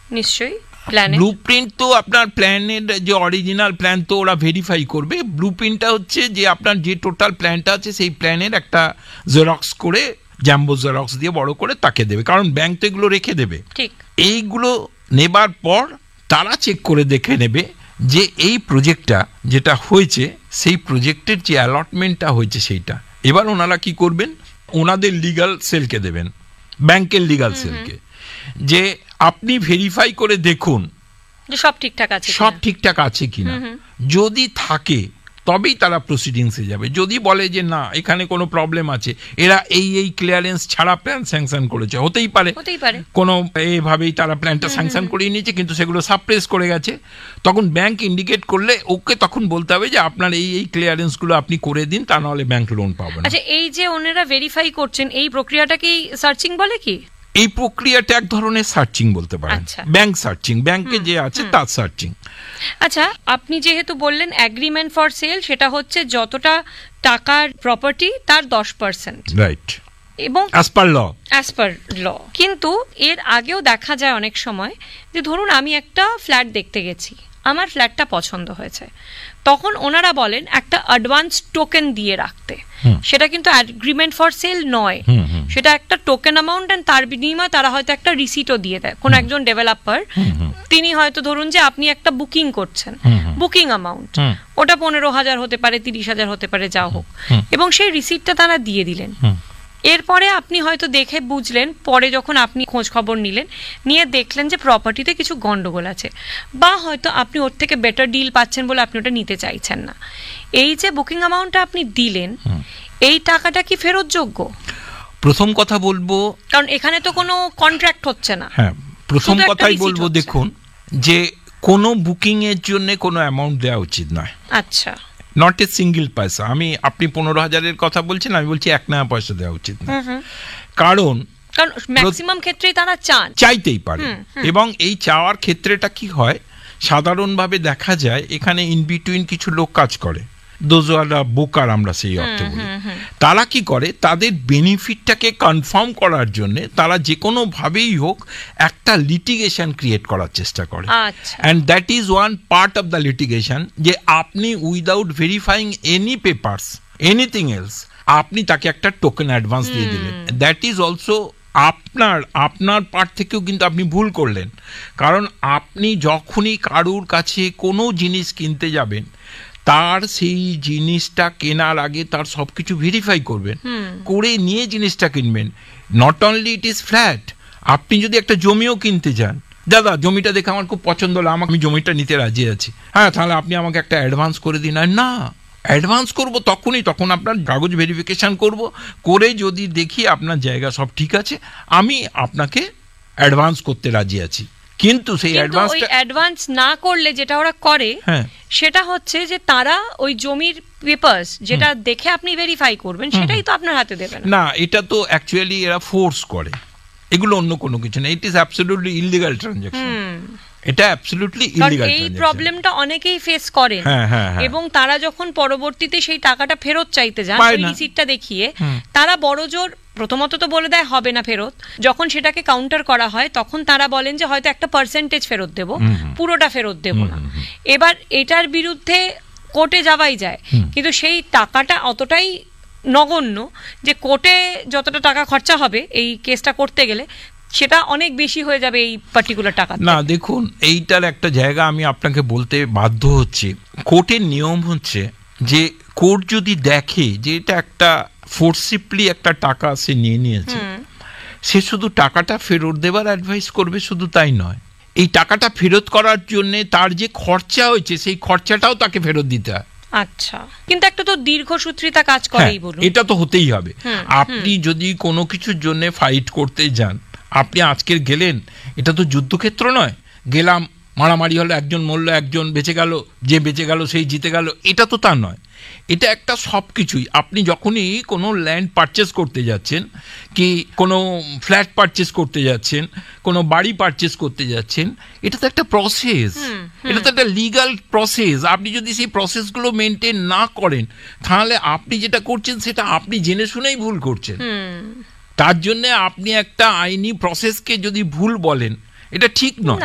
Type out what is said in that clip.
নিশ্চয়ই প্ল্যানে ব্লুপ্রিন্ট তো আপনার প্ল্যানের যে অরিজিনাল প্ল্যান তো ওরা ভেরিফাই করবে। ব্লুপ্রিন্টটা হচ্ছে যে আপনার যে টোটাল প্ল্যানটা আছে সেই প্ল্যানের একটা জেরক্স করে, জ্যাম্বো জেরক্স দিয়ে বড় করে তাকে দেবে, কারণ ব্যাংক তো এগুলো রেখে দেবে। ঠিক, এইগুলো নেবার পর তারা চেক করে দেখে নেবে যে এই প্রজেক্টটা যেটা হয়েছে সেই প্রজেক্টের যে অ্যালটমেন্টটা হয়েছে সেইটা। এবার ওনারা কি করবেন, ওনাদের লিগ্যাল সেলকে দেবেন, ব্যাংকের লিগ্যাল সেলকে, যে আপনি ভেরিফাই করে দেখুন যে সব ঠিকঠাক আছে, সব ঠিকঠাক আছে কিনা। যদি থাকে তবেই তারা প্রসিডিংসে যাবে। যদি বলে যে না এখানে কোনো প্রবলেম আছে, এরা এই ক্লিয়ারেন্স ছাড়া প্ল্যান স্যাংশন করেছে, হতেই পারে কোনো এইভাবেই তারা প্ল্যানটা স্যাংশন করিয়ে নিয়েছে কিন্তু সেগুলো সাপ্রেস করে গেছে, তখন ব্যাংক ইন্ডিকেট করলে ওকে তখন বলতে হবে যে আপনার এই ক্লিয়ারেন্সগুলো আপনি করে দিন, তা নাহলে ব্যাংক লোন পাবে না। আচ্ছা, এই যে ওনারা ভেরিফাই করছেন এই প্রক্রিয়াটাকেই সার্চিং বলে কি? এই প্রক্রিয়াটা এক ধরনের সার্চিং বলতে পারেন, ব্যাংক সার্চিং, ব্যাংকে যে আছে তার সার্চিং। আচ্ছা, আপনি যেহেতু বললেন এগ্রিমেন্ট ফর সেল, সেটা হচ্ছে যতটা টাকার প্রপার্টি তার 10%, রাইট, এবং অ্যাজ পার ল। কিন্তু এর আগেও দেখা যায় অনেক সময় যে ধরুন আমি একটা ফ্ল্যাট দেখতে গেছি, আমার ফ্ল্যাটটা পছন্দ হয়েছে, তখন ওনারা বলেন একটা অ্যাডভান্স টোকেন দিয়ে রাখতে। সেটা কিন্তু এগ্রিমেন্ট ফর সেল নয়, সেটা একটা টোকেন অ্যামাউন্ট, এন্ড তার বিনিময়ে তারা হয়তো একটা রিসিটও দিয়ে দেয়। কোন একজন ডেভেলপার তিনি হয়তো ধরুন যে আপনি একটা বুকিং করছেন, বুকিং অ্যামাউন্ট ওটা 15,000 হতে পারে, 30,000 হতে পারে, যা হোক, এবং সেই রিসিটটা তারা দিয়ে দিলেন। এরপরে আপনি হয়তো দেখে বুঝলেন, পরে যখন আপনি খোঁজ খবর নিলেন, নিয়ে দেখলেন যে প্রপার্টিতে কিছু গন্ডগোল আছে, বা হয়তো আপনি ওর থেকে বেটার ডিল পাচ্ছেন বলে আপনি ওটা নিতে চাইছেন না। এই যে বুকিং অ্যামাউন্টটা আপনি দিলেন, এই টাকাটা কি ফেরত যোগ্য? প্রথম কথা বলবো, কারণ এখানে তো কোনো কন্ট্রাক্ট হচ্ছে না। হ্যাঁ, প্রথম কথাই বলবো, দেখুন যে কোনো বুকিং এর জন্য কোনো অ্যামাউন্ট দেওয়া উচিত নয়। আচ্ছা, নট এ সিঙ্গেল পয়সা। আপনি 15,000-এর কথা বলছেন, আমি বলছি 1 নয়া পয়সা দেওয়া উচিত না। কারণ ম্যাক্সিমাম ক্ষেত্রেই তারা চাইতেই পারে, এবং এই চাওয়ার ক্ষেত্রেটা কি হয়, সাধারণভাবে দেখা যায় এখানে ইন বিটুইন কিছু লোক কাজ করে, দোজওয়ালা বোকার আমরা সেই অর্থে বলি। তারা কি করে, তাদের বেনিফিটটাকে কনফার্ম করার জন্য তারা যে কোনো ভাবেই হোক একটা লিটিগেশন ক্রিয়েট করার চেষ্টা করে, and that is one part of the litigation, যে আপনি without verifying any papers anything else আপনি তাকে একটা টোকেন অ্যাডভান্স দিয়ে দিলেন। দ্যাট ইজ অলসো আপনার পার্ট থেকেও কিন্তু আপনি ভুল করলেন, কারণ আপনি যখনই কারুর কাছে কোনো জিনিস কিনতে যাবেন, তার সেই জিনিসটা কেনার আগে তার সবকিছু ভেরিফাই করবেন, করে নিয়ে জিনিসটা কিনবেন। Not only it is flat, আপনি যদি একটা জমিও কিনতে যান, দাদা জমিটা দেখে আমার খুব পছন্দ হলো, আমি জমিটা নিতে রাজি আছি, হ্যাঁ তাহলে আপনি আমাকে একটা অ্যাডভান্স করে দিন। আর না, অ্যাডভান্স করবো তখন আপনার কাগজ ভেরিফিকেশন করব, করে যদি দেখি আপনার জায়গা সব ঠিক আছে, আমি আপনাকে অ্যাডভান্স করতে রাজি আছি। কিন্তু সেই অ্যাডভান্স না করলে যেটা ওরা করে, সেটা হচ্ছে যে তারা ওই জমির পেপারস যেটা দেখে আপনি ভেরিফাই করবেন সেটাই তো আপনার হাতে দেবেন না। এটা তো অ্যাকচুয়ালি এরা ফোর্স করে, এগুলো অন্য কোনো কিছু না। It is absolutely illegal transaction, এটা অ্যাবসলিউটলি ইলিগাল। এই প্রবলেমটা অনেকেই ফেস করেন, এবং তারা যখন পরবর্তীতে সেই টাকাটা ফেরত চাইতে যান, ওই রিসিটটা দেখিয়ে তারা বড়জোর প্রথমত তো বলে দেয় হবে না ফেরত। যখন সেটাকে কাউন্টার করা হয় তখন তারা বলেন যে হয়তো একটা পার্সেন্টেজ ফেরত দেব, পুরোটা ফেরত দেব না। এবার এটার বিরুদ্ধে কোর্টে যাওয়াই যায়, কিন্তু সেই টাকাটা অতটাই নগণ্য যে কোর্টে যতটা টাকা খরচা হবে এই কেসটা করতে গেলে সেটা অনেক বেশি হয়ে যাবে এই পার্টিকুলার টাকা। না দেখুন, এইটার একটা জায়গা আমি আপনাকে বলতে বাধ্য হচ্ছি। কোর্টের নিয়ম হচ্ছে যে কোর্ট যদি দেখে যে এটা একটা ফোর্সিবলি একটা টাকা সে নিয়ে নিয়েছে, সে শুধু টাকাটা ফেরত দেবার অ্যাডভাইস করবে, শুধু তাই নয়, এই টাকাটা ফেরত করার জন্য তার যে খরচা হয়েছে সেই খরচাটাও তাকে ফেরত দিতে হয়। আচ্ছা, কিন্তু একটা তো দীর্ঘসূত্রিতা কাজ করেই, বলুন। এটা তো হতেই হবে। আপনি যদি কোনো কিছুর জন্য ফাইট করতে যান, আপনি আজকের গেলেন, এটা তো যুদ্ধক্ষেত্র নয়, গেলাম মারামারি হলো, একজন মরলো, একজন বেঁচে গেল, যে বেঁচে গেল সেই জিতে গেল, এটা তো তা নয়। এটা একটা সব কিছুই, আপনি যখনই কোনো ল্যান্ড পারচেস করতে যাচ্ছেন, কি কোনো ফ্ল্যাট পারচেস করতে যাচ্ছেন, কোনো বাড়ি পারচেস করতে যাচ্ছেন, এটা তো একটা প্রসেস, এটা তো একটা লিগাল প্রসেস। আপনি যদি সেই প্রসেসগুলো মেনটেন না করেন, তাহলে আপনি যেটা করছেন সেটা আপনি জেনে শুনেই ভুল করছেন। তার জন্য আপনি একটা আইনি প্রসেসকে যদি ভুল বলেন, এটা ঠিক নয়।